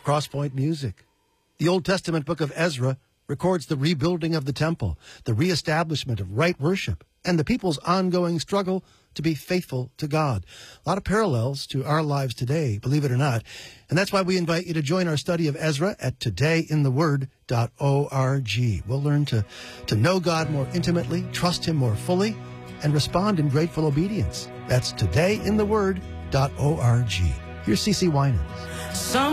Crosspoint Music. The Old Testament book of Ezra records the rebuilding of the temple, the reestablishment of right worship, and the people's ongoing struggle to be faithful to God. A lot of parallels to our lives today, believe it or not. And that's why we invite you to join our study of Ezra at todayintheword.org. We'll learn to know God more intimately, trust Him more fully, and respond in grateful obedience. That's todayintheword.org. Here's CeCe Winans.